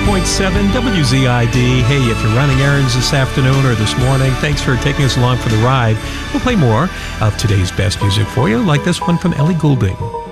105.7 WZID. Hey, if you're running errands this afternoon or this morning, thanks for taking us along for the ride. We'll play more of today's best music for you, like this one from Ellie Goulding.